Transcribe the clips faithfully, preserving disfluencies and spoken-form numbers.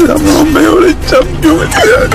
Éramos mejores Champions.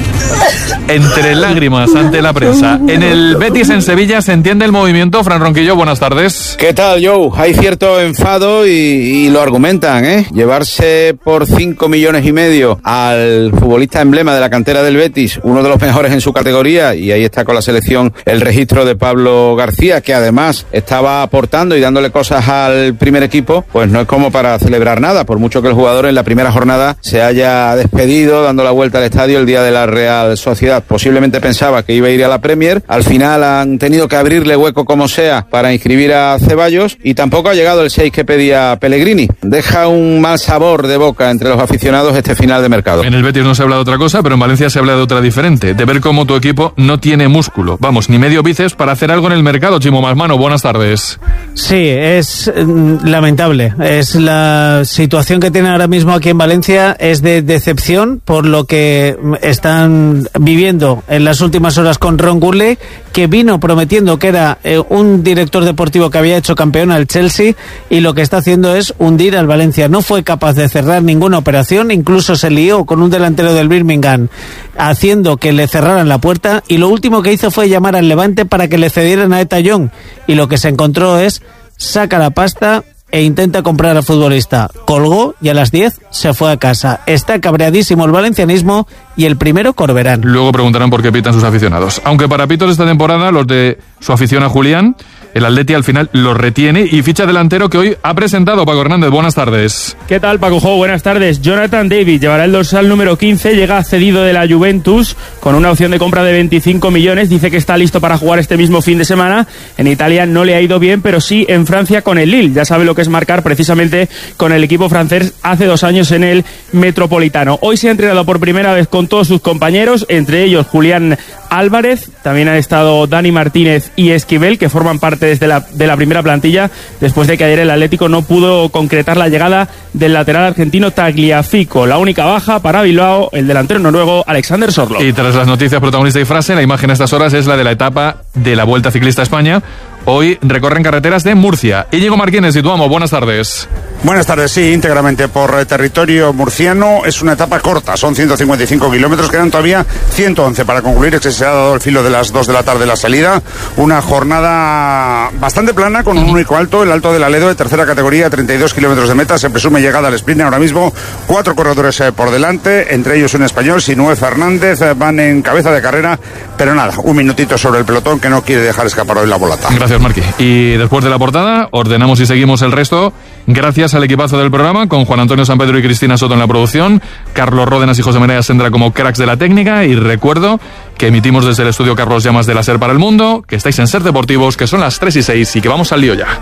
Entre lágrimas ante la prensa. En el Betis en Sevilla se entiende el movimiento. Fran Ronquillo, buenas tardes. ¿Qué tal, Joe? Hay cierto enfado y, y lo argumentan, ¿eh? Llevarse por cinco millones y medio al futbolista emblema de la cantera del Betis, uno de los mejores en su categoría, y ahí está con la selección el registro de Pablo García, que además estaba aportando y dándole cosas al primer equipo, pues no es como para celebrar nada, por mucho que el jugador en la primera jornada se haya despedido dando la vuelta al estadio el día de la Real Sociedad. Posiblemente pensaba que iba a ir a la Premier, al final han tenido que abrirle hueco como sea para inscribir a Ceballos y tampoco ha llegado el seis que pedía Pellegrini. Deja un mal sabor de boca entre los aficionados este final de mercado. En el Betis no se habla de otra cosa, pero en Valencia se habla de otra diferente, de ver cómo tu equipo no tiene músculo, vamos, ni medio bíceps para hacer algo en el mercado. Chimo Masmano, buenas tardes. Sí, es mm, lamentable, es la situación que tienen ahora mismo aquí en Valencia, es de decepción por lo que están viviendo en las últimas horas con Ron Gurley, que vino prometiendo que era eh, un director deportivo que había hecho campeón al Chelsea, y lo que está haciendo es hundir al Valencia. No fue capaz de cerrar ninguna operación, incluso se lió con un delantero del Birmingham haciendo que le cerraran la puerta, y lo último que hizo fue llamar al Levante para que le cedieran a Eta Young, y lo que se encontró es saca la pasta e intenta comprar al futbolista. Colgó y a las diez se fue a casa. Está cabreadísimo el valencianismo y el primero Corberán. Luego preguntarán por qué pitan sus aficionados. Aunque para pitos esta temporada, los de su afición a Julián, el Atleti al final los retiene y ficha delantero que hoy ha presentado Paco Hernández. Buenas tardes. ¿Qué tal, Paco Jo? Buenas tardes. Jonathan David llevará el dorsal número quince, llega cedido de la Juventus con una opción de compra de veinticinco millones. Dice que está listo para jugar este mismo fin de semana. En Italia no le ha ido bien, pero sí en Francia con el Lille. Ya sabe lo que es marcar precisamente con el equipo francés hace dos años en el Metropolitano. Hoy se ha entrenado por primera vez con todos sus compañeros, entre ellos Julián Álvarez, también han estado Dani Martínez y Esquivel, que forman parte desde la, de la primera plantilla, después de que ayer el Atlético no pudo concretar la llegada del lateral argentino Tagliafico. La única baja para Bilbao, el delantero noruego Alexander Sorloth. Y tras las noticias protagonista y frase, la imagen a estas horas es la de la etapa de la Vuelta Ciclista a España. Hoy recorren carreteras de Murcia. Íñigo Martínez, situamos. Buenas tardes. Buenas tardes, sí, íntegramente por territorio murciano. Es una etapa corta, son ciento cincuenta y cinco kilómetros, quedan todavía ciento once para concluir, que se ha dado el filo de las dos de la tarde la salida. Una jornada bastante plana con un único alto, el Alto del Aledo de tercera categoría, treinta y dos kilómetros de meta. Se presume llegada al sprint ahora mismo. Cuatro corredores eh, por delante, entre ellos un español, Sinué Fernández, eh, van en cabeza de carrera, pero nada, un minutito sobre el pelotón que no quiere dejar escapar hoy la volata. Gracias, Marqui. Y después de la portada, ordenamos y seguimos el resto. Gracias al equipazo del programa, con Juan Antonio San Pedro y Cristina Soto en la producción, Carlos Ródenas y José María Sendra como cracks de la técnica, y recuerdo que emitimos desde el estudio Carlos Llamas de la SER para el Mundo, que estáis en SER Deportivos, que son las tres y seis y que vamos al lío ya.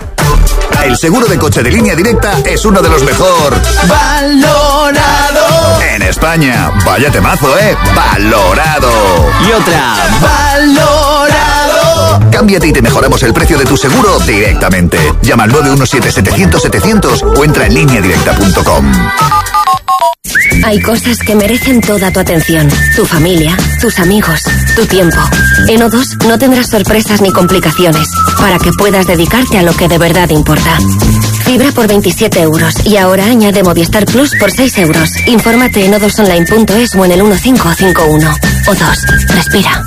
El seguro de coche de Línea Directa es uno de los mejor valorado en España. Vaya temazo, ¿eh? Valorado. Y otra, valorado. Cámbiate y te mejoramos el precio de tu seguro directamente. Llama al nueve uno siete setecientos setecientos o entra en línea directa punto com. Hay cosas que merecen toda tu atención. Tu familia, tus amigos, tu tiempo. En O dos no tendrás sorpresas ni complicaciones, para que puedas dedicarte a lo que de verdad importa. Fibra por veintisiete euros y ahora añade Movistar Plus por seis euros. Infórmate en o dos online punto es o en el uno cinco cinco uno. O dos, respira.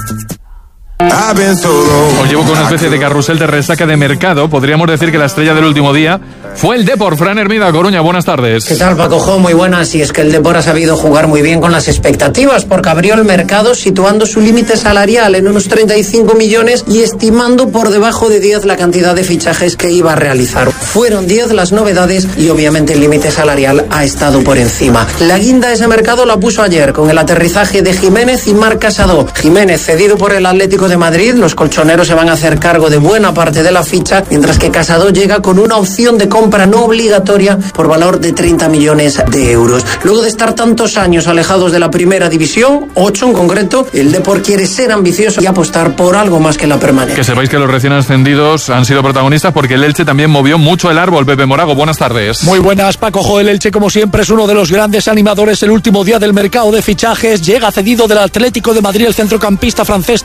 Os llevo con una especie de carrusel de resaca de mercado. Podríamos decir que la estrella del último día fue el Depor. Fran Hermida, Coruña, buenas tardes. ¿Qué tal, Paco Jo? Muy buenas. Y es que el Depor ha sabido jugar muy bien con las expectativas, porque abrió el mercado situando su límite salarial en unos treinta y cinco millones y estimando por debajo de diez la cantidad de fichajes que iba a realizar. Fueron diez las novedades y obviamente el límite salarial ha estado por encima. La guinda de ese mercado la puso ayer con el aterrizaje de Jiménez y Marc Casado. Jiménez cedido por el Atlético de Madrid, los colchoneros se van a hacer cargo de buena parte de la ficha, mientras que Casado llega con una opción de compra no obligatoria por valor de treinta millones de euros. Luego de estar tantos años alejados de la primera división, ocho en concreto, el Depor quiere ser ambicioso y apostar por algo más que la permanencia. Que sepáis que los recién ascendidos han sido protagonistas porque el Elche también movió mucho el árbol. Pepe Morago, buenas tardes. Muy buenas, Paco Jo. El Elche, como siempre, es uno de los grandes animadores el último día del mercado de fichajes. Llega cedido del Atlético de Madrid el centrocampista francés Thomas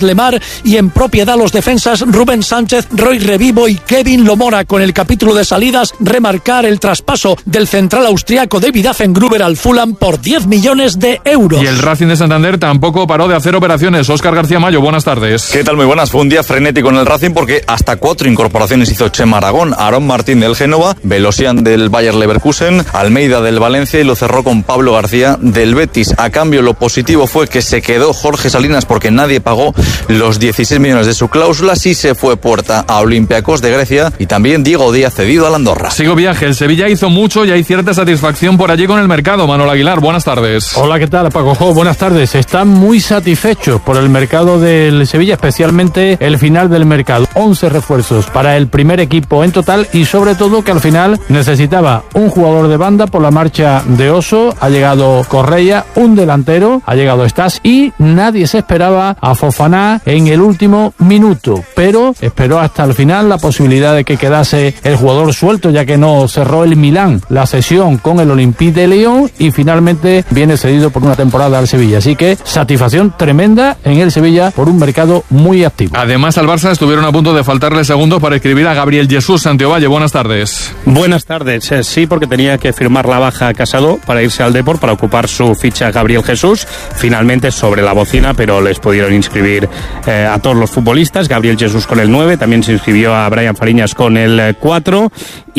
Lemar y en propiedad los defensas Rubén Sánchez, Roy Revivo y Kevin Lomora. Con el capítulo de salidas, remarcar el traspaso del central austriaco David Affengruber al Fulham por diez millones de euros. Y el Racing de Santander tampoco paró de hacer operaciones. Óscar García Mayo, buenas tardes. ¿Qué tal? Muy buenas. Fue un día frenético en el Racing porque hasta cuatro incorporaciones hizo Chema Aragón, Aarón Martín del Génova, Velosian del Bayer Leverkusen, Almeida del Valencia y lo cerró con Pablo García del Betis. A cambio, lo positivo fue que se quedó Jorge Salinas porque nadie pagó los dieciséis millones de su cláusula. Sí se fue Puerta a Olympiacos de Grecia y también Diego Díaz cedido al Andorra. Sigo viaje. El Sevilla hizo mucho y hay cierta satisfacción por allí con el mercado. Manuel Aguilar, buenas tardes. Hola, ¿qué tal, Paco Jo? Buenas tardes. Están muy satisfechos por el mercado del Sevilla, especialmente el final del mercado. once refuerzos para el primer equipo en total y sobre todo que al final necesitaba un jugador de banda por la marcha de Oso. Ha llegado Correia, un delantero, ha llegado Stas y nadie se esperaba a Fofana en el último minuto, pero esperó hasta el final la posibilidad de que quedase el jugador suelto, ya que no cerró el Milán la sesión con el Olympique de Lyon y finalmente viene cedido por una temporada al Sevilla. Así que satisfacción tremenda en el Sevilla por un mercado muy activo. Además, al Barça estuvieron a punto de faltarle segundos para escribir a Gabriel Jesús. Santiovalle, buenas tardes. Buenas tardes. Eh, sí, porque tenía que firmar la baja a Casado para irse al Depor para ocupar su ficha Gabriel Jesús. Finalmente sobre la bocina, pero les pudieron inscribir eh, a todos los futbolistas. Gabriel Jesús con el nueve, también se inscribió a Brian Fariñas con el cuatro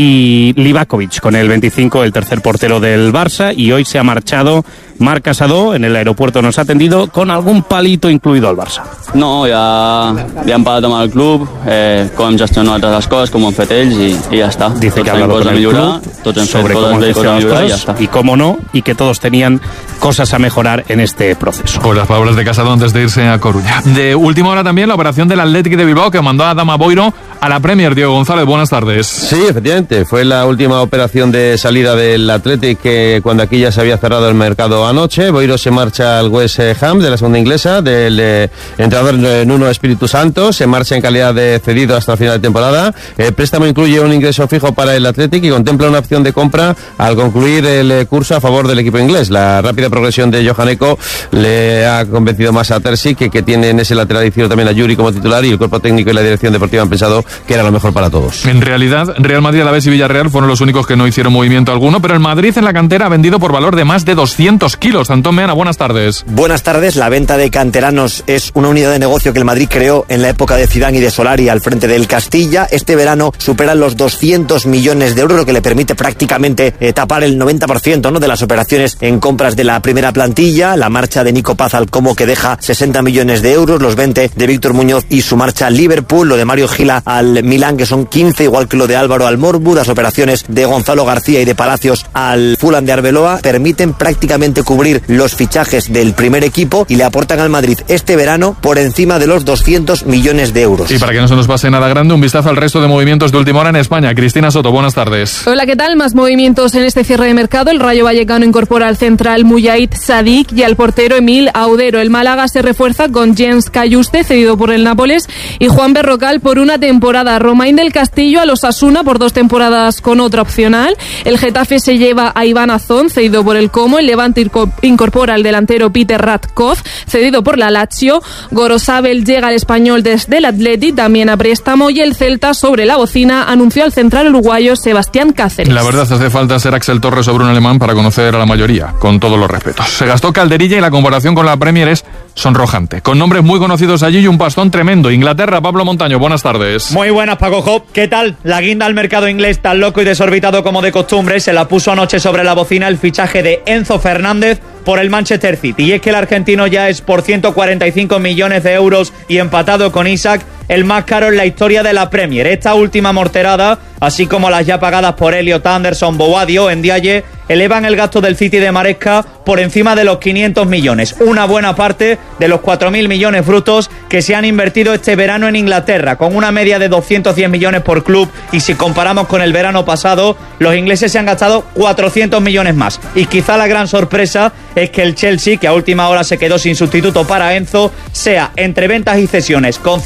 y Livakovic con el veinticinco, el tercer portero del Barça, y hoy se ha marchado Marc Casado. En el aeropuerto nos ha atendido con algun palito incluido al Barça. No, ja, ja hem parlat amb el club, eh, com hem gestionat les coses, com ho han fet ells i, i ja està. Dice que ha hablado con el club sobre cómo han gestionado las cosas y cómo no, y que todos tenían cosas a mejorar en este proceso. Pues las palabras de Casado antes de irse a Coruña. De última hora también la operación del Athletic de Bilbao que mandó a Adama Boiro a la Premier. Diego González, buenas tardes. Sí, efectivamente, fue la última operación de salida del Athletic que cuando aquí ya se había cerrado el mercado anoche. Boiro se marcha al West Ham de la segunda inglesa, del eh, entrenador Nuno Espíritu Santo, se marcha en calidad de cedido hasta el final de temporada. El préstamo incluye un ingreso fijo para el Athletic y contempla una opción de compra al concluir el eh, curso a favor del equipo inglés. La rápida progresión de Johan Eko le ha convencido más a Terzic, que, que tiene en ese lateral izquierdo también a Yuri como titular, y el cuerpo técnico y la dirección deportiva han pensado que era lo mejor para todos. En realidad, Real Madrid, Alavés y Villarreal fueron los únicos que no hicieron movimiento alguno, pero el Madrid en la cantera ha vendido por valor de más de doscientos kilos. Antón Meana, buenas tardes. Buenas tardes. La venta de canteranos es una unidad de negocio que el Madrid creó en la época de Zidane y de Solari al frente del Castilla. Este verano superan los doscientos millones de euros, lo que le permite prácticamente eh, tapar el noventa por ciento, ¿no?, de las operaciones en compras de la primera plantilla. La marcha de Nico Paz al Como, que deja sesenta millones de euros, los veinte de Víctor Muñoz y su marcha al Liverpool, lo de Mario Gila al Milán, que son quince, igual que lo de Álvaro al Morbu. Las operaciones de Gonzalo García y de Palacios al Fulham de Arbeloa permiten prácticamente cubrir los fichajes del primer equipo y le aportan al Madrid este verano por encima de los doscientos millones de euros. Y para que no se nos pase nada grande, un vistazo al resto de movimientos de última hora en España. Cristina Soto, buenas tardes. Hola, ¿qué tal? Más movimientos en este cierre de mercado. El Rayo Vallecano incorpora al central Mujahid Sadik y al portero Emil Audero. El Málaga se refuerza con Jens Cayuste, cedido por el Nápoles, y Juan Berrocal por una temporada. Romain del Castillo a los Asuna por dos temporadas con otra opcional. El Getafe se lleva a Iván Azón, cedido por el Como. El Levante incorpora al delantero Peter Radkov, cedido por la Lazio. Gorosabel llega al Español desde el Athletic, también a préstamo, y el Celta, sobre la bocina, anunció al central uruguayo Sebastián Cáceres. La verdad, hace falta ser Axel Torres sobre un alemán para conocer a la mayoría, con todos los respetos. Se gastó calderilla y la comparación con la Premier es sonrojante, con nombres muy conocidos allí y un pastón tremendo. Inglaterra, Pablo Montaño, buenas tardes. Muy buenas, Paco Job. ¿Qué tal? La guinda al mercado inglés, tan loco y desorbitado como de costumbre, se la puso anoche sobre la bocina el fichaje de Enzo Fernández por el Manchester City. Y es que el argentino ya es por ciento cuarenta y cinco millones de euros y empatado con Isaac el más caro en la historia de la Premier. Esta última morterada, así como las ya pagadas por Elliot Anderson, Boadio, Ndiaye, elevan el gasto del City de Maresca por encima de los quinientos millones. Una buena parte de los cuatro mil millones brutos que se han invertido este verano en Inglaterra, con una media de doscientos diez millones por club, y si comparamos con el verano pasado, los ingleses se han gastado cuatrocientos millones más. Y quizá la gran sorpresa es que el Chelsea, que a última hora se quedó sin sustituto para Enzo, sea, entre ventas y cesiones, con cerca de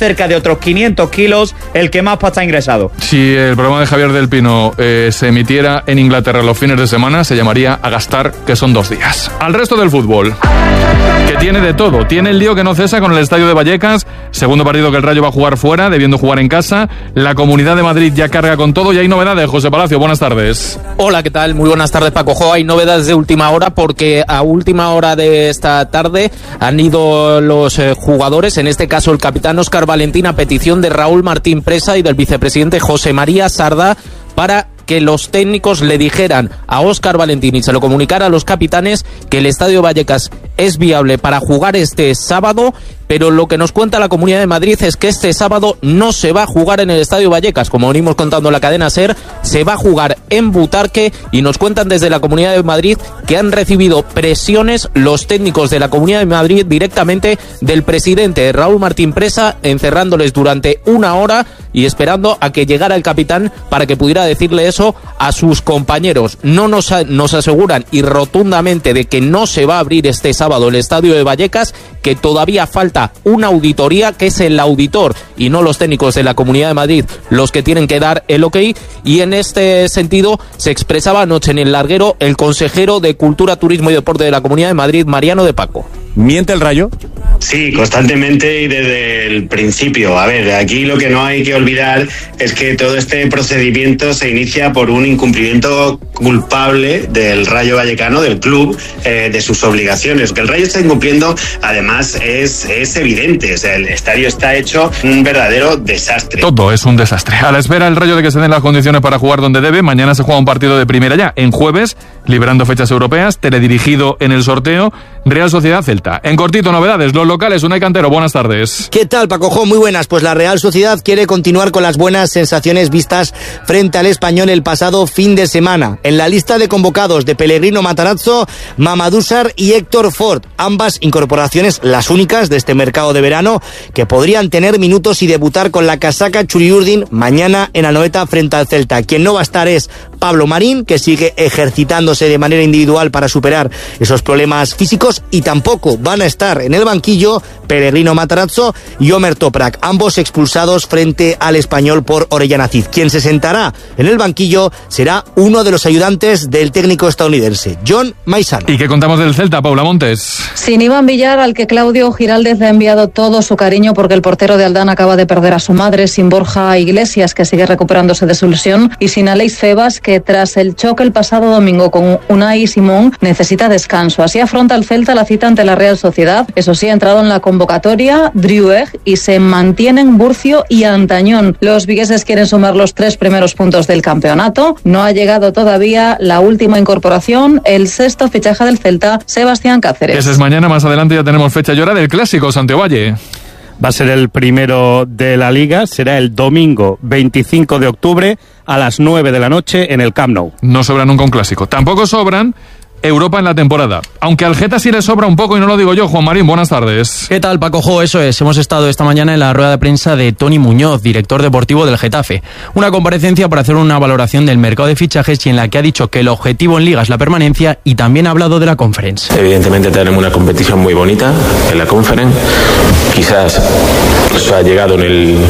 otros quinientos kilos, el que más pasta ha ingresado. Si el programa de Javier del Pino eh, se emitiera en Inglaterra los fines de semana, se llamaría A Gastar, que son dos días. Al resto del fútbol, que tiene de todo. Tiene el lío que no cesa con el estadio de Vallecas, segundo partido que el Rayo va a jugar fuera, debiendo jugar en casa. La Comunidad de Madrid ya carga con todo y hay novedades. José Palacio, buenas tardes. Hola, ¿qué tal? Muy buenas tardes, Paco Jo. Hay novedades de última hora porque a última hora de esta tarde han ido los eh, jugadores, en este caso el capitán Óscar Valentín, a petición de Raúl Martín Presa y del vicepresidente José María Sarda, para que los técnicos le dijeran a Óscar Valentín y se lo comunicara a los capitanes que el Estadio Vallecas es viable para jugar este sábado, pero lo que nos cuenta la Comunidad de Madrid es que este sábado no se va a jugar en el Estadio Vallecas, como venimos contando en la cadena SER, se va a jugar en Butarque, y nos cuentan desde la Comunidad de Madrid que han recibido presiones los técnicos de la Comunidad de Madrid directamente del presidente Raúl Martín Presa, encerrándoles durante una hora y esperando a que llegara el capitán para que pudiera decirle eso a sus compañeros. No nos, nos aseguran y rotundamente de que no se va a abrir este sábado el Estadio de Vallecas, que todavía falta una auditoría, que es el auditor y no los técnicos de la Comunidad de Madrid los que tienen que dar el ok, y en este sentido se expresaba anoche en el larguero el consejero de Cultura, Turismo y Deporte de la Comunidad de Madrid, Mariano de Paco. ¿Miente el Rayo? Sí, constantemente y desde el principio. A ver, aquí lo que no hay que olvidar es que todo este procedimiento se inicia por un incumplimiento culpable del Rayo Vallecano, del club, eh, de sus obligaciones. Que el Rayo está incumpliendo, además, es, es evidente. O sea, el estadio está hecho un verdadero desastre. Todo es un desastre. A la espera el Rayo de que se den las condiciones para jugar donde debe, mañana se juega un partido de primera ya, en jueves, liberando fechas europeas, teledirigido en el sorteo, Real Sociedad Celta. En cortito, novedades, los locales, Unai Cantero, buenas tardes. ¿Qué tal, Paco Jo? Muy buenas. Pues la Real Sociedad quiere continuar con las buenas sensaciones vistas frente al Español el pasado fin de semana. En la lista de convocados de Pellegrino Matarazzo, Mamadou Sarr y Héctor Ford, ambas incorporaciones las únicas de este mercado de verano que podrían tener minutos y debutar con la casaca Churiurdin mañana en Anoeta frente al Celta. Quien no va a estar es Pablo Marín, que sigue ejercitándose de manera individual para superar esos problemas físicos, y tampoco van a estar en el banquillo Pellegrino Matarazzo y Omer Toprak, ambos expulsados frente al Español por Orellana Cid. Quien se sentará en el banquillo será uno de los ayudantes del técnico estadounidense, John Maizano. ¿Y qué contamos del Celta, Paula Montes? Sin Iván Villar, al que Claudio Giraldez le ha enviado todo su cariño porque el portero de Aldán acaba de perder a su madre, sin Borja Iglesias, que sigue recuperándose de su lesión, y sin Aleix Febas, que tras el choque el pasado domingo con Unai Simón necesita descanso. Así afronta el Celta la cita ante la Real Sociedad. Eso sí, ha entrado en la convocatoria Drioueg y se mantienen Burcio y Antañón. Los vigueses quieren sumar los tres primeros puntos del campeonato. No ha llegado todavía la última incorporación, el sexto fichaje del Celta, Sebastián Cáceres. Ese es mañana, más adelante ya tenemos fecha y hora del clásico, Santiago Valle. Va a ser el primero de la Liga, será el domingo veinticinco de octubre a las nueve de la noche en el Camp Nou. No sobra nunca un clásico. Tampoco sobran Europa en la temporada. Aunque al Geta sí le sobra un poco, y no lo digo yo. Juan Marín, buenas tardes. ¿Qué tal, Paco Jo? Eso es, hemos estado esta mañana en la rueda de prensa de Toni Muñoz, director deportivo del Getafe. Una comparecencia para hacer una valoración del mercado de fichajes y en la que ha dicho que el objetivo en Liga es la permanencia, y también ha hablado de la Conference. Evidentemente tenemos una competición muy bonita en la Conference. Quizás eso ha llegado en el eh,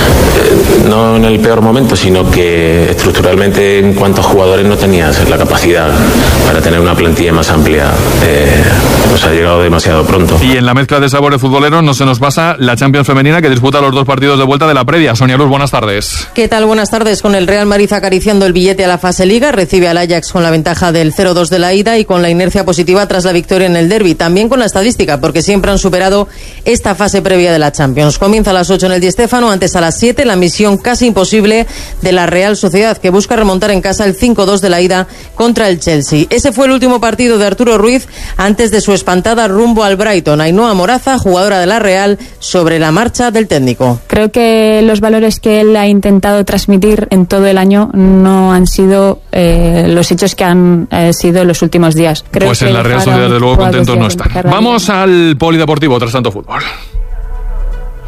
no en el peor momento, sino que estructuralmente en cuanto a jugadores no tenías la capacidad para tener una plantilla más amplia. Eh, nos ha llegado demasiado pronto. Y en la mezcla de sabores futboleros no se nos pasa la Champions femenina, que disputa los dos partidos de vuelta de la previa. Sonia Luz, buenas tardes. ¿Qué tal? Buenas tardes. Con el Real Madrid acariciando el billete a la fase Liga, recibe al Ajax con la ventaja del cero dos de la ida y con la inercia positiva tras la victoria en el derbi. También con la estadística, porque siempre han superado esta fase previa de la Champions. Comienza a las ocho en el Di Stéfano, antes a las siete la misión casi imposible de la Real Sociedad, que busca remontar en casa el cinco dos de la ida contra el Chelsea. Ese fue el último partido de Arturo Ruiz antes de su espantada rumbo al Brighton. Ainhoa Moraza, jugadora de la Real, sobre la marcha del técnico. Creo que los valores que él ha intentado transmitir en todo el año no han sido eh, los hechos que han eh, sido los últimos días. Creo pues que en la Real Sociedad, desde luego, contentos no están. Vamos al polideportivo tras tanto fútbol.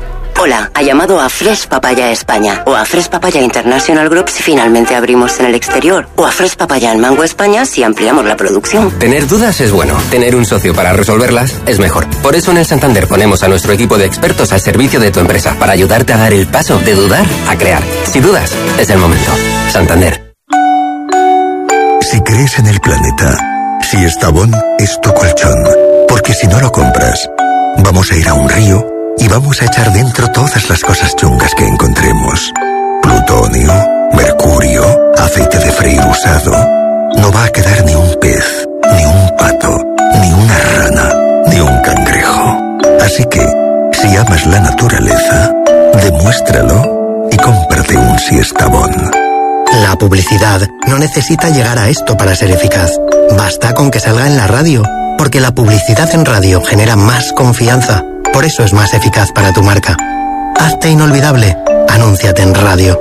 Hola, ha llamado a Fresh Papaya España o a Fresh Papaya International Group si finalmente abrimos en el exterior o a Fresh Papaya en Mango España si ampliamos la producción. Tener dudas es bueno, tener un socio para resolverlas es mejor. Por eso en el Santander ponemos a nuestro equipo de expertos al servicio de tu empresa para ayudarte a dar el paso de dudar a crear. Si dudas, es el momento. Santander. Si crees en el planeta, si Estavón es tu colchón, porque si no lo compras, vamos a ir a un río y vamos a echar dentro todas las cosas chungas que encontremos. Plutonio, mercurio, aceite de freír usado. No va a quedar ni un pez, ni un pato, ni una rana, ni un cangrejo. Así que, si amas la naturaleza, demuéstralo y cómprate un Siestabón. La publicidad no necesita llegar a esto para ser eficaz. Basta con que salga en la radio, porque la publicidad en radio genera más confianza. Por eso es más eficaz para tu marca. Hazte inolvidable. Anúnciate en radio.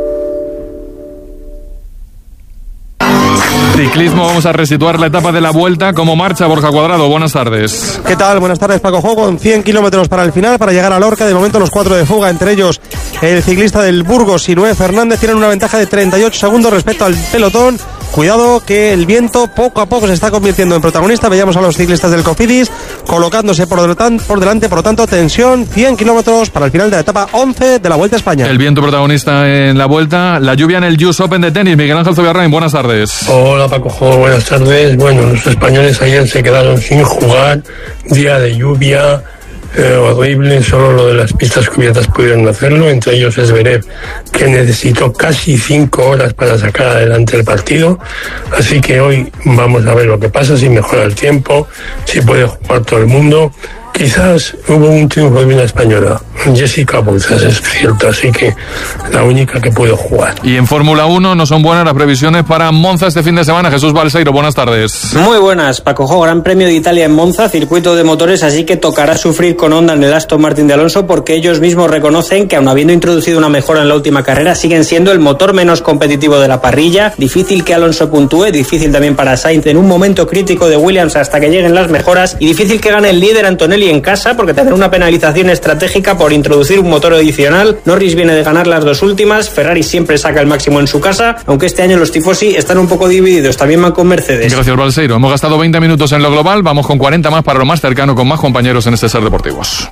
Ciclismo, vamos a resituar la etapa de la Vuelta. ¿Cómo marcha Borja Cuadrado? Buenas tardes. ¿Qué tal? Buenas tardes, Paco Jo, con cien kilómetros para el final, para llegar a Lorca. De momento los cuatro de fuga, entre ellos el ciclista del Burgos, Sinué Fernández, tienen una ventaja de treinta y ocho segundos respecto al pelotón. Cuidado que el viento poco a poco se está convirtiendo en protagonista. Veíamos a los ciclistas del Cofidis colocándose por delante, por delante, por lo tanto, tensión, cien kilómetros para el final de la etapa once de la Vuelta a España. El viento protagonista en la Vuelta, la lluvia en el U S Open de tenis. Miguel Ángel Zubiarrain, buenas tardes. Hola Paco Jo, buenas tardes. Bueno, los españoles ayer se quedaron sin jugar, día de lluvia, Eh, horrible, solo lo de las pistas cubiertas pudieron hacerlo, entre ellos Zverev, que necesitó casi cinco horas para sacar adelante el partido, así que hoy vamos a ver lo que pasa, si mejora el tiempo, si puede jugar todo el mundo. Quizás hubo un triunfo de una española, Jessica Bolsas, es cierto, así que la única que pudo jugar. Y en Fórmula uno no son buenas las previsiones para Monza este fin de semana. Jesús Balseiro, buenas tardes. Muy buenas, Paco Jo, Gran Premio de Italia en Monza, circuito de motores, así que tocará sufrir con Honda en el Aston Martin de Alonso, porque ellos mismos reconocen que aun habiendo introducido una mejora en la última carrera, siguen siendo el motor menos competitivo de la parrilla. Difícil que Alonso puntúe, difícil también para Sainz en un momento crítico de Williams hasta que lleguen las mejoras, y difícil que gane el líder Antonelli en casa, porque tendrá una penalización estratégica por introducir un motor adicional. Norris viene de ganar las dos últimas, Ferrari siempre saca el máximo en su casa, aunque este año los tifosi están un poco divididos, también van con Mercedes. Gracias, Balseiro. Hemos gastado veinte minutos en lo global, vamos con cuarenta más para lo más cercano, con más compañeros en este Ser Deportivos.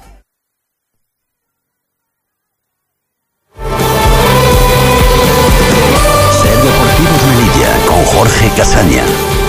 Ser Deportivos Melilla, con Jorge Casaña.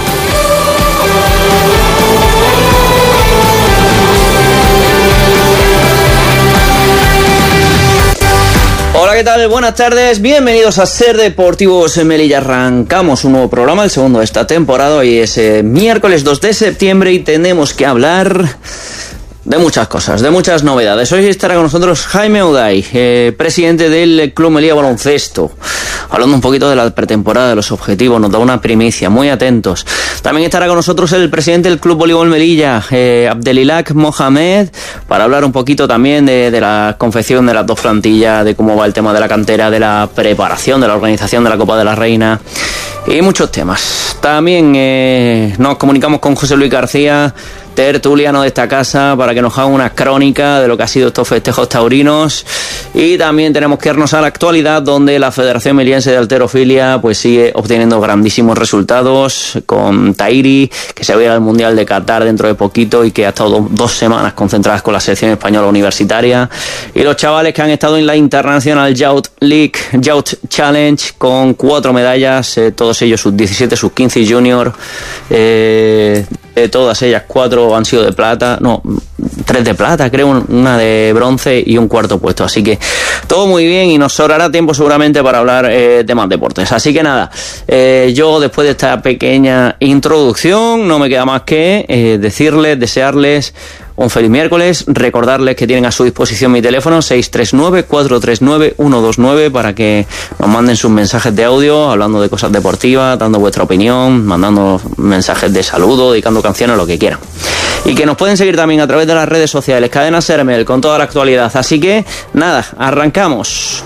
Hola, ¿qué tal? Buenas tardes, bienvenidos a Ser Deportivos en Melilla. Arrancamos un nuevo programa, el segundo de esta temporada. Hoy es eh, miércoles dos de septiembre y tenemos que hablar de muchas cosas, de muchas novedades. Hoy estará con nosotros Jaime Uday, eh, presidente del Club Melilla Baloncesto, hablando un poquito de la pretemporada, de los objetivos, nos da una primicia, muy atentos. También estará con nosotros el presidente del Club Voleibol Melilla, eh, Abdelilak Mohamed, para hablar un poquito también de, de la confección de las dos plantillas, de cómo va el tema de la cantera, de la preparación, de la organización de la Copa de la Reina y muchos temas. También eh, nos comunicamos con José Luis García, tertuliano de esta casa, para que nos haga una crónica de lo que ha sido estos festejos taurinos. Y también tenemos que irnos a la actualidad, donde la Federación Meliense de Halterofilia pues sigue obteniendo grandísimos resultados, con Tahiri, que se va a ir al Mundial de Qatar dentro de poquito y que ha estado do, dos semanas concentradas con la selección española universitaria, y los chavales que han estado en la International Youth League Youth Challenge con cuatro medallas, eh, todos ellos sub diecisiete, sub quince y junior. eh, de todas ellas, cuatro han sido de plata, no, tres de plata, creo, una de bronce y un cuarto puesto. Así que todo muy bien y nos sobrará tiempo seguramente para hablar eh, de más deportes. Así que nada, eh, yo después de esta pequeña introducción no me queda más que eh, decirles, desearles un feliz miércoles, recordarles que tienen a su disposición mi teléfono seis tres nueve, cuatro tres nueve, uno dos nueve para que nos manden sus mensajes de audio hablando de cosas deportivas, dando vuestra opinión, mandando mensajes de saludo, dedicando canciones, lo que quieran. Y que nos pueden seguir también a través de las redes sociales, Cadena Ser Mel, con toda la actualidad. Así que nada, arrancamos.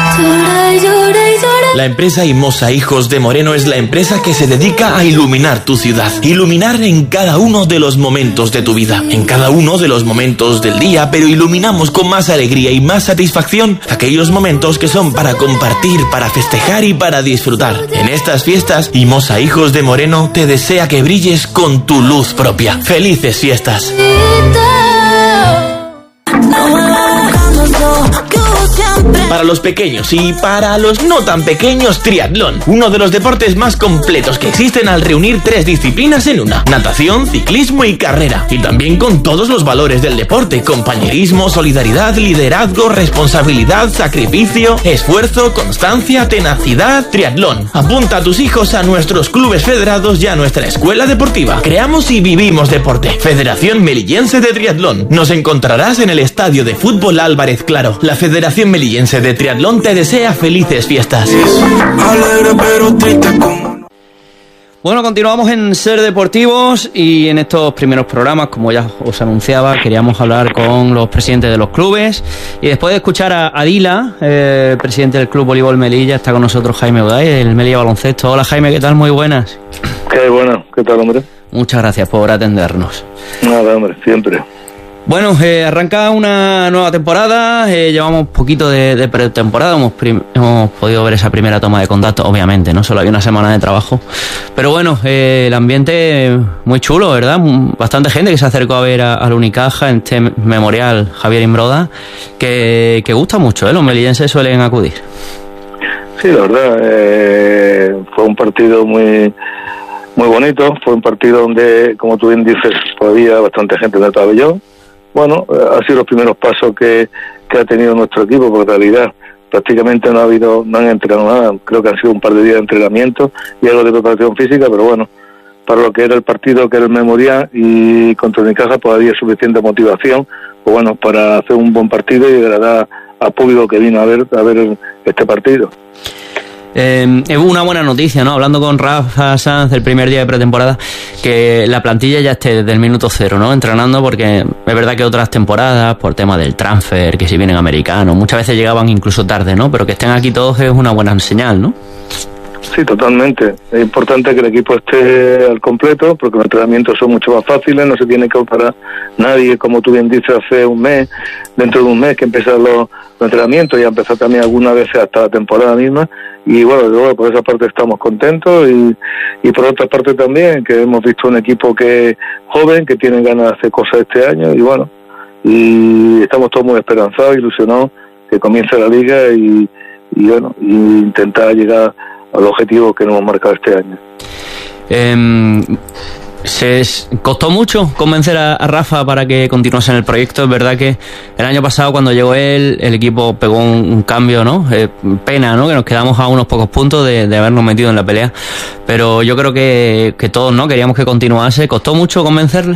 La empresa Imosa Hijos de Moreno es la empresa que se dedica a iluminar tu ciudad. Iluminar en cada uno de los momentos de tu vida, en cada uno de los momentos del día, pero iluminamos con más alegría y más satisfacción aquellos momentos que son para compartir, para festejar y para disfrutar. En estas fiestas, Imosa Hijos de Moreno te desea que brilles con tu luz propia. ¡Felices fiestas! Para los pequeños y para los no tan pequeños, triatlón, uno de los deportes más completos que existen al reunir tres disciplinas en una: natación, ciclismo y carrera, y también con todos los valores del deporte: compañerismo, solidaridad, liderazgo, responsabilidad, sacrificio, esfuerzo, constancia, tenacidad. Triatlón. Apunta a tus hijos a nuestros clubes federados y a nuestra escuela deportiva. Creamos y vivimos deporte. Federación Melillense de Triatlón. Nos encontrarás en el Estadio de Fútbol Álvarez Claro. La Federación Melillense de Triatlón te desea felices fiestas. Bueno, continuamos en Ser Deportivos y en estos primeros programas, como ya os anunciaba, queríamos hablar con los presidentes de los clubes, y después de escuchar a Adila, eh, presidente del Club Voleibol Melilla, está con nosotros Jaime Uday, del Melilla Baloncesto. Hola Jaime, ¿qué tal? Muy buenas. Qué bueno, ¿qué tal, hombre? Muchas gracias por atendernos. Nada, hombre, siempre. Bueno, eh, arranca una nueva temporada, eh, llevamos poquito de, de pretemporada, hemos, prim- hemos podido ver esa primera toma de contacto, obviamente, ¿no? Solo había una semana de trabajo, pero bueno, eh, el ambiente muy chulo, ¿verdad? Bastante gente que se acercó a ver a, al Unicaja en este memorial Javier Imbroda, que, que gusta mucho, ¿eh? Los melillenses suelen acudir. Sí, la verdad, eh, fue un partido muy... muy bonito, fue un partido donde, como tú bien dices, había bastante gente en el pabellón. Bueno, ha sido los primeros pasos que, que ha tenido nuestro equipo, porque en realidad prácticamente no ha habido, no han entrenado nada, creo que han sido un par de días de entrenamiento y algo de preparación física, pero bueno, para lo que era el partido, que era el memorial, y contra Unicaja, pues había suficiente motivación, pues bueno, para hacer un buen partido y agradar al público que vino a ver, a ver este partido. Eh, es una buena noticia, ¿no? Hablando con Rafa Sanz el primer día de pretemporada, que la plantilla ya esté desde el minuto cero, ¿no? Entrenando, porque es verdad que otras temporadas, por tema del transfer, que si vienen americanos, muchas veces llegaban incluso tarde, ¿no? Pero que estén aquí todos es una buena señal, ¿no? Sí, totalmente. Es importante que el equipo esté al completo, porque los entrenamientos son mucho más fáciles, no se tiene que oparar nadie, como tú bien dices, hace un mes, dentro de un mes que empiezan los, los entrenamientos, y a empezar también algunas veces hasta la temporada misma, y bueno, luego por esa parte estamos contentos, y, y por otra parte también, que hemos visto un equipo que es joven, que tiene ganas de hacer cosas este año, y bueno, y estamos todos muy esperanzados, ilusionados, que comience la liga, y, y bueno, y intentar llegar al objetivo que nos hemos marcado este año. Eh, ¿Se costó mucho convencer a, a Rafa para que continuase en el proyecto? Es verdad que el año pasado, cuando llegó él, el equipo pegó un, un cambio, ¿no? Eh, pena, ¿no? Que nos quedamos a unos pocos puntos de, de habernos metido en la pelea, pero yo creo que, que todos, ¿no?, queríamos que continuase. ¿Costó mucho convencerle?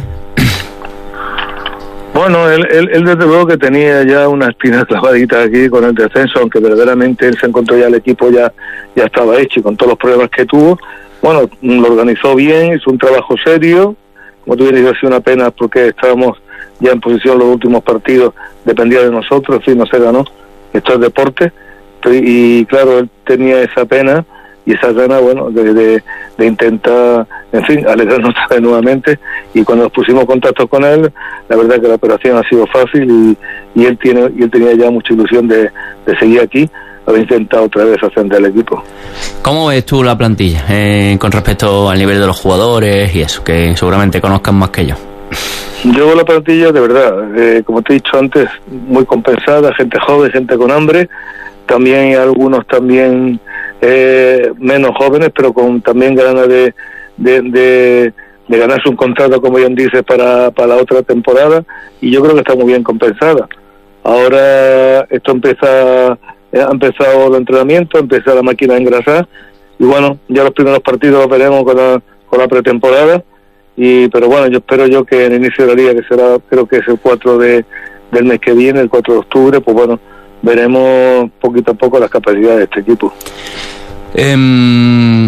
Bueno, él, él, él desde luego que tenía ya una espina clavadita aquí con el descenso, aunque verdaderamente él se encontró ya, el equipo ya, ya estaba hecho, y con todos los problemas que tuvo, bueno, lo organizó bien, hizo un trabajo serio. Como tú bien dices, ha sido una pena porque estábamos ya en posición los últimos partidos, dependía de nosotros, en fin, no se ganó, esto es deporte, y claro, él tenía esa pena y esa gana, bueno, de, de, de intentar, en fin, alegrarnos nuevamente, y cuando nos pusimos en contacto con él, la verdad que la operación ha sido fácil, y, y él tiene y él tenía ya mucha ilusión de, de seguir aquí, haber intentado otra vez ascender al equipo. ¿Cómo ves tú la plantilla eh, con respecto al nivel de los jugadores y eso, que seguramente conozcan más que yo? Yo la plantilla, de verdad, eh, como te he dicho antes, muy compensada, gente joven, gente con hambre, también hay algunos también eh, menos jóvenes, pero con también ganas de, de, de, de ganarse un contrato, como bien dice, para, para la otra temporada, y yo creo que está muy bien compensada. Ahora esto empieza, ha empezado el entrenamiento, empieza la máquina a engrasar, y bueno, ya los primeros partidos los veremos con la, con la pretemporada, y pero bueno, yo espero yo que en el inicio de la liga, que será, creo que es el cuatro de, del mes que viene, el cuatro de octubre, pues bueno, veremos poquito a poco las capacidades de este equipo. Eh,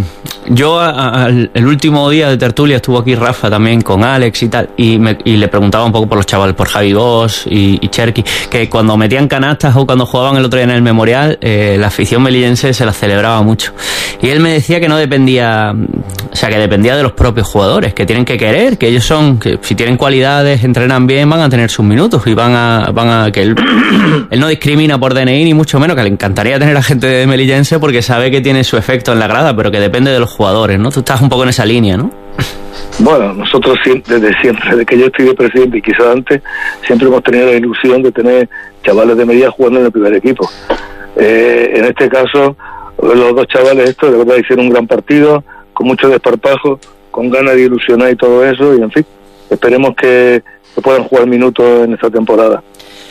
yo a, a, el último día de tertulia estuvo aquí Rafa también con Alex y tal, y, me, y le preguntaba un poco por los chavales, por Javi Bosch y, y Cherky, que cuando metían canastas o cuando jugaban el otro día en el Memorial, eh, la afición melillense se las celebraba mucho. Y él me decía que no dependía, o sea, que dependía de los propios jugadores, que tienen que querer, que ellos son, que si tienen cualidades, entrenan bien, van a tener sus minutos y van a, van a que él, él no discrimina por D N I ni mucho menos, que le encantaría tener a gente de melillense porque sabe que tiene su efecto en la grada, pero que depende de los jugadores, ¿no? Tú estás un poco en esa línea, ¿no? Bueno, nosotros siempre, desde siempre, desde que yo estoy de presidente y quizás antes, siempre hemos tenido la ilusión de tener chavales de Melilla jugando en el primer equipo. Eh, en este caso, los dos chavales estos de verdad hicieron un gran partido, con mucho desparpajo, con ganas de ilusionar y todo eso, y en fin, esperemos que, que puedan jugar minutos en esta temporada.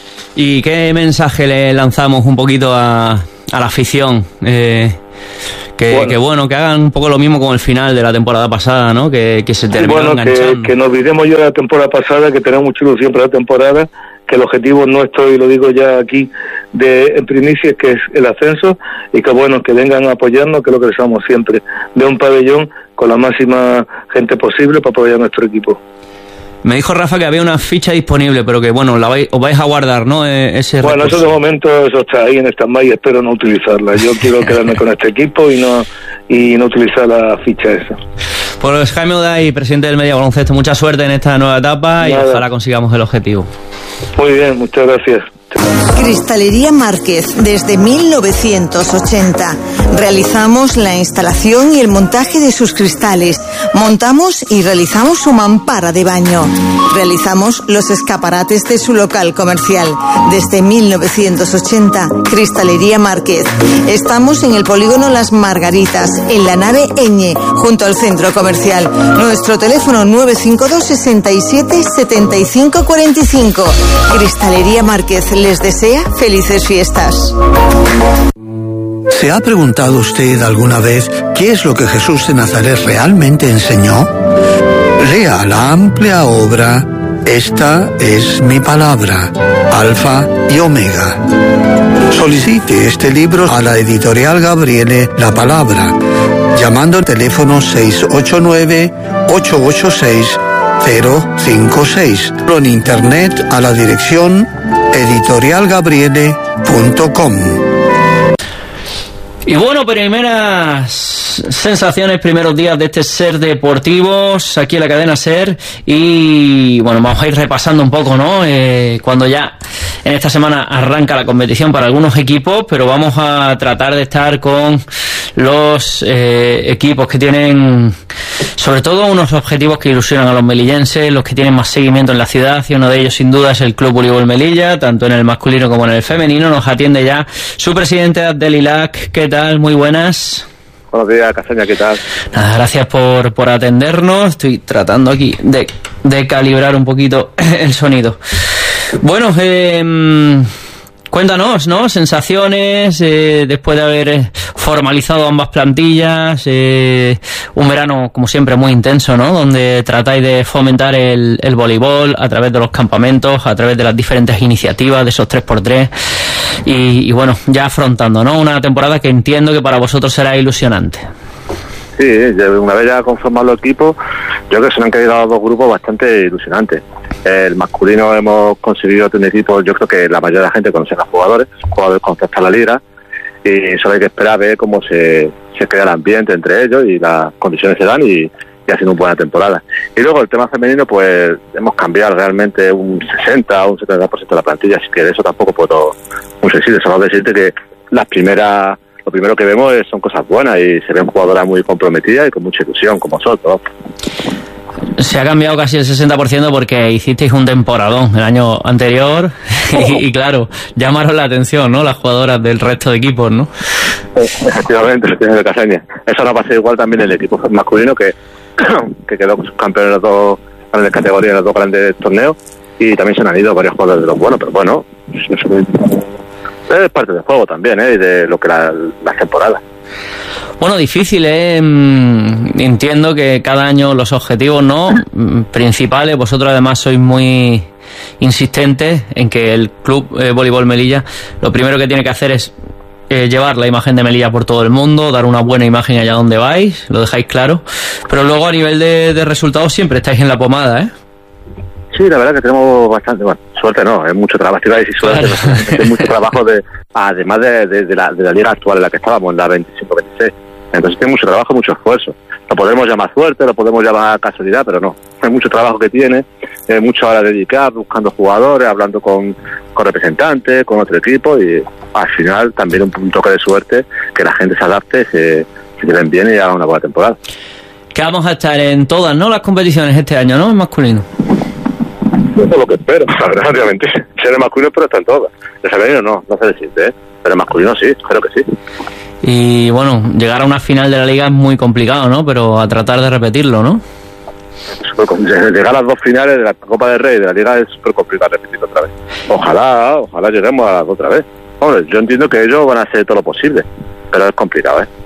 ¿Y qué mensaje le lanzamos un poquito a, a la afición? Eh, que, bueno. que bueno, que hagan un poco lo mismo con el final de la temporada pasada, ¿no? Que, que se terminó bueno, enganchando. Que, que nos olvidemos ya de la temporada pasada, que tenemos mucha ilusión para la temporada, que el objetivo nuestro, y lo digo ya aquí de en primicia, que es el ascenso, y que bueno, que vengan a apoyarnos, que es lo que deseamos siempre, de un pabellón con la máxima gente posible para apoyar a nuestro equipo. Me dijo Rafa que había una ficha disponible, pero que bueno, la vais, os vais a guardar, ¿no? Eh, ese bueno, recurso. Eso de momento eso está ahí en stand-by y espero no utilizarla. Yo quiero quedarme con este equipo y no y no utilizar la ficha esa. Pues Jaime Oday, presidente del Melilla Baloncesto, mucha suerte en esta nueva etapa. Nada. Y ojalá consigamos el objetivo. Muy bien, muchas gracias. Cristalería Márquez, desde mil novecientos ochenta. Realizamos la instalación y el montaje de sus cristales. Montamos y realizamos su mampara de baño. Realizamos los escaparates de su local comercial. Desde mil novecientos ochenta, Cristalería Márquez. Estamos en el polígono Las Margaritas, en la nave Eñe, junto al centro comercial. Nuestro teléfono nueve cinco dos, sesenta y siete, setenta y cinco cuarenta y cinco. Cristalería Márquez les desea felices fiestas. ¿Se ha preguntado usted alguna vez qué es lo que Jesús de Nazaret realmente enseñó? Lea la amplia obra Esta es mi palabra, Alfa y Omega. Solicite este libro a la editorial Gabriele La Palabra, llamando al teléfono seis ocho nueve, ocho ocho seis, cero cinco seis o en internet a la dirección editorial gabriele punto com. Y bueno, primeras sensaciones, primeros días de este Ser Deportivos aquí en la cadena Ser. Y bueno, vamos a ir repasando un poco, ¿no? Eh, cuando ya en esta semana arranca la competición para algunos equipos, pero vamos a tratar de estar con los eh, equipos que tienen sobre todo unos objetivos que ilusionan a los melillenses, los que tienen más seguimiento en la ciudad, y uno de ellos sin duda es el Club Voleibol Melilla, tanto en el masculino como en el femenino. Nos atiende ya su presidente Abdelilac. ¿Qué tal? Muy buenas. Buenos días, Casaña, ¿qué tal? Nada, gracias por, por atendernos. Estoy tratando aquí de, de calibrar un poquito el sonido. Bueno, eh, cuéntanos, ¿no? Sensaciones eh, después de haber formalizado ambas plantillas, eh, un verano, como siempre, muy intenso, ¿no? Donde tratáis de fomentar el, el voleibol a través de los campamentos, a través de las diferentes iniciativas, de esos tres por tres. Y, y bueno, ya afrontando, ¿no? Una temporada que entiendo que para vosotros será ilusionante. Sí, una vez ya conformado el equipo, yo creo que se nos han quedado dos grupos bastante ilusionantes. El masculino hemos conseguido tener equipo, yo creo que la mayoría de la gente conoce a los jugadores, son jugadores con a la liga, y solo hay que esperar a ver cómo se, se crea el ambiente entre ellos y las condiciones se dan y, y haciendo una buena temporada. Y luego el tema femenino, pues hemos cambiado realmente un sesenta o un setenta por ciento de la plantilla, así que de eso tampoco puedo muy sensible, solo decirte que las primeras, lo primero que vemos es, son cosas buenas y se ven jugadoras muy comprometidas y con mucha ilusión, como vosotros. Se ha cambiado casi el sesenta por ciento porque hicisteis un temporadón el año anterior y, y claro, llamaron la atención, ¿no? Las jugadoras del resto de equipos, ¿no? Efectivamente, de Casaña. Eso no pasa igual también en el equipo masculino que, que quedó campeón en las dos grandes categorías, en los dos grandes torneos, y también se han ido varios jugadores de los buenos, pero bueno, es parte del juego también, ¿eh? Y de lo que la, las temporadas. Bueno, difícil, ¿eh? Entiendo que cada año los objetivos, ¿no? Principales, vosotros además sois muy insistentes en que el Club eh, Voleibol Melilla lo primero que tiene que hacer es eh, llevar la imagen de Melilla por todo el mundo, dar una buena imagen allá donde vais, lo dejáis claro, pero luego a nivel de, de resultados siempre estáis en la pomada, ¿eh? Sí, la verdad que tenemos bastante, bueno, suerte no, es mucho trabajo, te iba a decir suerte, claro. No, es mucho trabajo, de, además de, de, de, la, de la liga actual en la que estábamos, en la veinticinco veintiséis, entonces tiene mucho trabajo, mucho esfuerzo. Lo podemos llamar suerte, lo podemos llamar casualidad, pero no, hay mucho trabajo que tiene, eh, mucha hora a dedicar, buscando jugadores, hablando con, con representantes, con otro equipo, y al final también un, un toque de suerte, que la gente se adapte, se, se lleven bien y haga una buena temporada. Que vamos a estar en todas, ¿no?, las competiciones este año, ¿no?, en masculino. Eso es lo que espero, la verdad, obviamente. Ser el masculino, pero está en todas. El femenino no, no se decide, ¿eh? Pero el masculino sí, creo que sí. Y bueno, llegar a una final de la liga es muy complicado, ¿no? Pero a tratar de repetirlo, ¿no? Llegar a las dos finales de la Copa del Rey y de la liga es súper complicado repetirlo otra vez. Ojalá, ojalá lleguemos a las dos otra vez. Hombre, yo entiendo que ellos van a hacer todo lo posible, pero es complicado, ¿eh?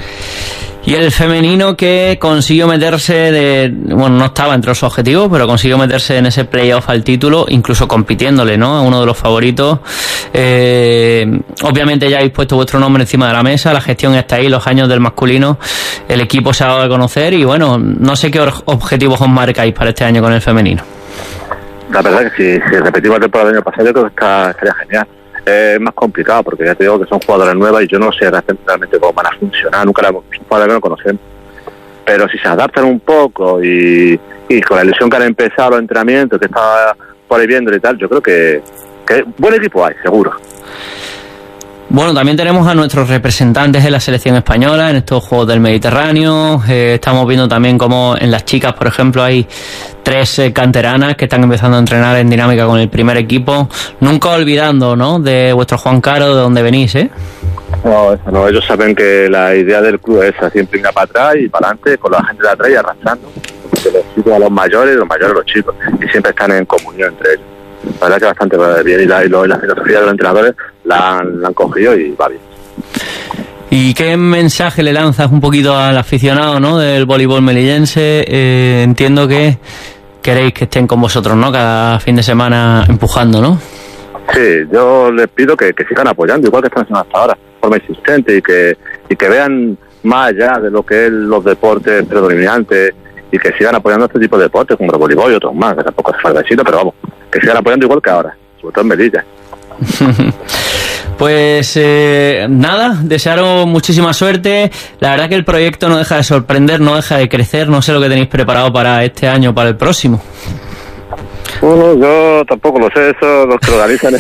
Y el femenino que consiguió meterse de... Bueno, no estaba entre los objetivos, pero consiguió meterse en ese playoff al título, incluso compitiéndole, ¿no?, a uno de los favoritos. Eh, obviamente ya habéis puesto vuestro nombre encima de la mesa, la gestión está ahí, los años del masculino, el equipo se ha dado a conocer y bueno, no sé qué objetivos os marcáis para este año con el femenino. La verdad que si, si repetimos la temporada del año pasado, yo creo que está, estaría genial. Es más complicado porque ya te digo que son jugadoras nuevas y yo no sé realmente cómo van a funcionar, nunca las hemos visto, jugadores que no conocemos, pero si se adaptan un poco y, y con la ilusión que han empezado los entrenamientos, que estaba por ahí viendo y tal, yo creo que, que buen equipo hay, seguro. Bueno, también tenemos a nuestros representantes de la selección española en estos Juegos del Mediterráneo. Eh, estamos viendo también cómo en las chicas, por ejemplo, hay tres eh, canteranas que están empezando a entrenar en dinámica con el primer equipo. Nunca olvidando, ¿no?, de vuestro Juan Caro, de donde venís, ¿eh? No, eso no, ellos saben que la idea del club es siempre ir para atrás y para adelante, con la gente de atrás y arrastrando. Que los chicos a los mayores, los mayores a los chicos. Y siempre están en comunión entre ellos. La verdad que bastante bien, y la, y lo, la filosofía de los entrenadores la han, la han cogido y va bien. ¿Y qué mensaje le lanzas un poquito al aficionado, ¿no?, del voleibol melillense? Eh, entiendo que queréis que estén con vosotros, ¿no?, cada fin de semana empujando, ¿no? Sí, yo les pido que, que sigan apoyando, igual que están haciendo hasta ahora, de forma insistente, y que, y que vean más allá de lo que es los deportes predominantes y que sigan apoyando este tipo de deportes como el voleibol y otros más, que tampoco es falta, pero vamos, que sigan apoyando igual que ahora, sobre todo en Melilla. Pues eh, nada, desearos muchísima suerte. La verdad que el proyecto no deja de sorprender, no deja de crecer. No sé lo que tenéis preparado para este año, para el próximo. Bueno, yo tampoco lo sé, eso los que lo organizan.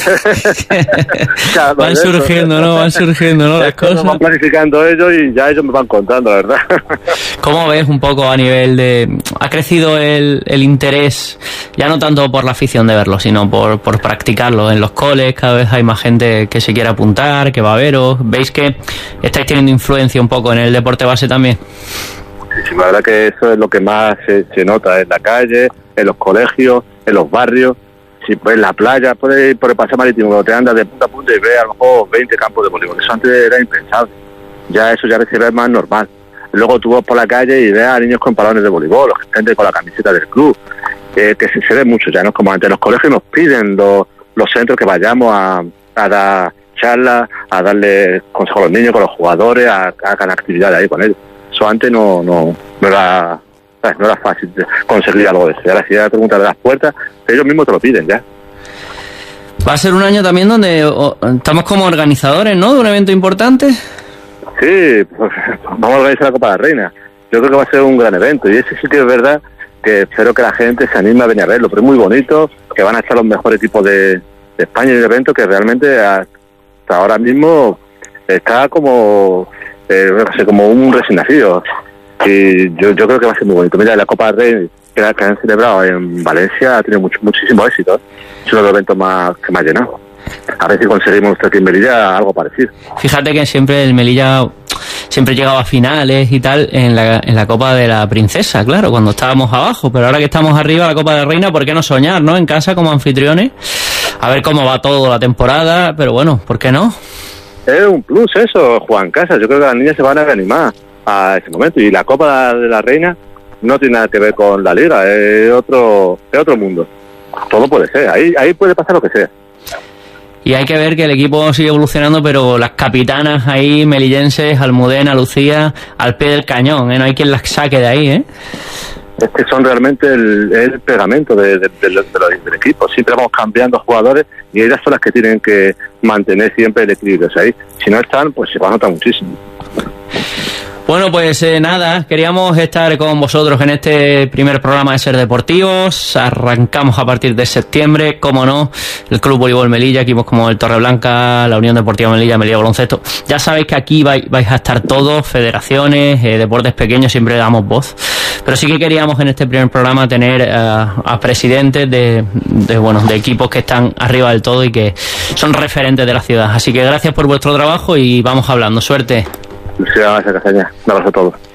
Ya, van surgiendo, ¿no? Van surgiendo, ¿no? Las cosas. Van planificando ellos y ya ellos me van contando, la verdad. ¿Cómo ves un poco a nivel de... ha crecido el, el interés, ya no tanto por la afición de verlo, sino por, por practicarlo en los coles? Cada vez hay más gente que se quiere apuntar, que va a veros. ¿Veis que estáis teniendo influencia un poco en el deporte base también? Sí, la verdad que eso es lo que más se, se nota en la calle, en los colegios, en los barrios. Si pues en la playa, puedes ir por el paseo marítimo, te andas de punta a punta y ves a lo mejor veinte campos de voleibol. Eso antes era impensable. Ya eso ya se ve más normal. Luego tú vas por la calle y ves a niños con balones de voleibol, o gente con la camiseta del club, eh, que se, se ve mucho ya, no es como antes. Los colegios nos piden los, los centros que vayamos a, a dar charlas, a darle consejos a los niños, con los jugadores, a, a hagan actividades ahí con ellos. Eso antes no, no, no era... no era fácil conseguir algo de eso. Ahora si ya preguntas de las puertas, ellos mismos te lo piden ya. Va a ser un año también donde o, estamos como organizadores, ¿no?, de un evento importante. Sí, pues, vamos a organizar la Copa de la Reina. Yo creo que va a ser un gran evento y ese sí que es verdad que espero que la gente se anime a venir a verlo, pero es muy bonito, que van a estar los mejores equipos de, de España y el evento que realmente hasta ahora mismo está como, eh, no sé, como un recién nacido. Y yo, yo creo que va a ser muy bonito. Mira, la Copa del Rey que, la, que han celebrado en Valencia ha tenido mucho, muchísimo éxito, ¿eh? Es uno de los eventos más que más llenado. A ver si conseguimos aquí en Melilla algo parecido. Fíjate que siempre el Melilla siempre llegaba a finales y tal en la, en la Copa de la Princesa, claro, cuando estábamos abajo, pero ahora que estamos arriba, la Copa de la Reina, ¿por qué no soñar, no? En casa como anfitriones, a ver cómo va todo la temporada, pero bueno, ¿por qué no? Es un plus eso, Juan Casas. Yo creo que las niñas se van a reanimar a ese momento, y la Copa de la Reina no tiene nada que ver con la Liga, es otro, es otro mundo. Todo puede ser, ahí, ahí puede pasar lo que sea. Y hay que ver que el equipo sigue evolucionando, pero las capitanas ahí, melillenses, Almudena, Lucía, al pie del cañón, ¿eh? No hay quien las saque de ahí, ¿eh? Es que son realmente el, el pegamento de, de, de, de, de, del equipo. Siempre vamos cambiando jugadores y ellas son las que tienen que mantener siempre el equilibrio. O sea, ahí, si no están, pues se va a notar muchísimo. Bueno, pues eh, nada, queríamos estar con vosotros en este primer programa de Ser Deportivos. Arrancamos a partir de septiembre, como no, el Club Voleibol Melilla, equipos como el Torreblanca, la Unión Deportiva Melilla, Melilla Baloncesto. Ya sabéis que aquí vais, vais a estar todos, federaciones, eh, deportes pequeños, siempre damos voz. Pero sí que queríamos en este primer programa tener eh, a presidentes de, de, bueno, de equipos que están arriba del todo y que son referentes de la ciudad. Así que gracias por vuestro trabajo y vamos hablando. Suerte. Gracias, Castaña. Un abrazo a todos.